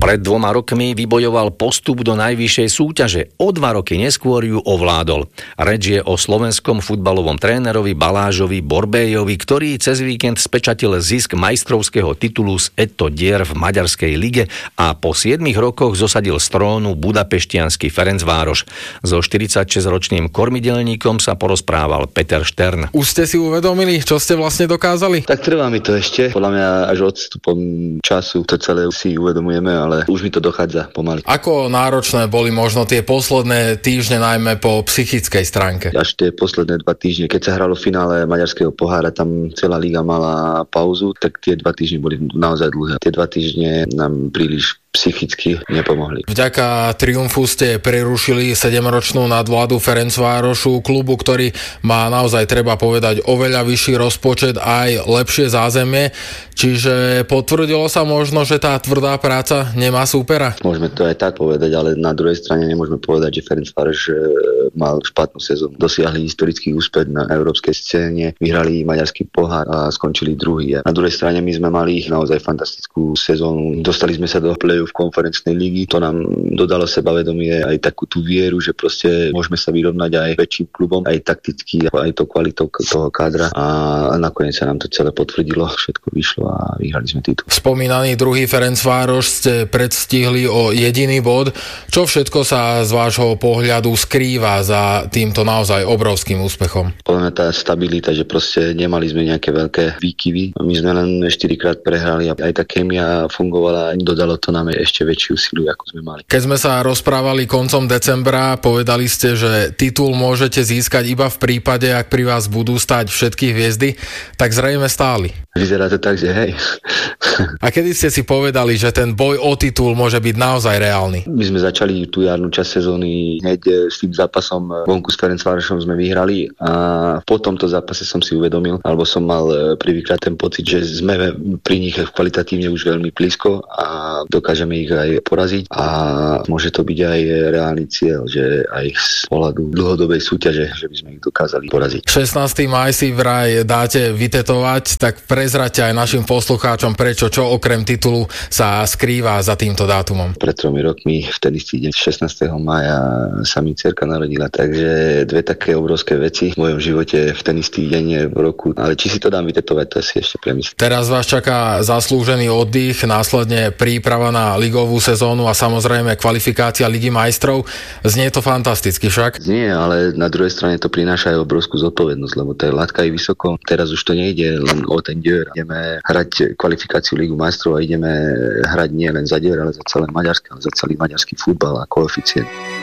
Pred 2 rokmi vybojoval postup do najvyššej súťaže. O 2 roky neskôr ju ovládol. Reč je o slovenskom futbalovom trénerovi Balážovi Borbéjovi, ktorý cez víkend spečatil zisk majstrovského titulu z Eto Dier v maďarskej lige a po 7 rokoch zosadil z trónu budapeštiansky Ferencváros. So 46-ročným kormidelníkom sa porozprával Peter Štern. Už ste si uvedomili, čo ste vlastne dokázali? Tak trvá mi to ešte. Podľa mňa až odstupom času to celé si uvedomujeme, ale už mi to dochádza pomaly. Ako náročné boli možno tie posledné týždne, najmä po psychickej stránke? Až tie posledné 2 týždne, keď sa hralo v finále maďarského pohára, tam celá liga mala pauzu, tak tie 2 týždne boli naozaj dlhé. Tie 2 týždne nám príliš psychicky nepomohli. Vďaka triumfu ste prerušili 7-ročnú nadvládu Ferencvárosu, klubu, ktorý má naozaj, treba povedať, oveľa vyšší rozpočet aj lepšie zázemie. Čiže potvrdilo sa možno, že tá tvrdá práca nemá súpera? Môžeme to aj tak povedať, ale na druhej strane nemôžeme povedať, že Ferencváros mal špatnú sezónu. Dosiahli historický úspech na európskej scéne, vyhrali maďarský pohár a skončili druhý. Na druhej strane my sme mali naozaj fantastickú sezónu. Dostali sme sa do play-off konferenčnej ligy. To nám dodalo sebavedomie, aj takú tú vieru, že proste môžeme sa vyrovnať aj väčším klubom, aj takticky, aj to kvalitou toho kádra a nakoniec sa nám to celé potvrdilo, všetko vyšlo a vyhrali sme titul. Spomínaný druhý Ferencváros ste predstihli o jediný bod. Čo všetko sa z vášho pohľadu skrýva za týmto naozaj obrovským úspechom? Podľa mňa tá stabilita, že proste nemali sme nejaké veľké výkyvy. My sme len 4-krát prehrali a aj tá kémia fungovala a dodalo to nám ešte väčšiu silu, ako sme mali. Keď sme sa rozprávali koncom decembra, povedali ste, že titul môžete získať iba v prípade, ak pri vás budú stáť všetky hviezdy, tak zrejme stáli. Vyzerá to tak, že hej. A kedy ste si povedali, že ten boj o titul môže byť naozaj reálny? My sme začali tú jarnú časť sezóny hneď s tým zápasom vonku s Ferencvárosom sme vyhrali a po tomto zápase som si uvedomil, alebo som mal prvýkrát ten pocit, že sme pri nich kvalitatívne už veľmi blízko a dokážeme ich aj poraziť a môže to byť aj reálny cieľ, že aj z pohľadu dlhodobej súťaže, že by sme ich dokázali poraziť. 16. maj si vraj dáte vytetovať, tak prezraďte aj našim poslucháčom, prečo, čo okrem titulu sa skrýva za týmto dátumom. Pred 3 rokmi v ten istý deň 16. maja sa mi dcerka narodila, takže 2 také obrovské veci v mojom živote v ten istý deň v roku, ale či si to dám vytetovať, to si ešte premyslím. Teraz vás čaká zaslúžený oddych, následne príprava na ligovú sezónu a samozrejme kvalifikácia Ligy majstrov. Znie to fantasticky však? Nie, ale na druhej strane to prináša aj obrovskú zodpovednosť, lebo tá laťka je vysoko. Teraz už to nejde len o ten dier. Ideme hrať kvalifikáciu Ligu majstrov a ideme hrať nie len za dier, ale za celé Maďarsko, ale za celý maďarský futbal a koeficient.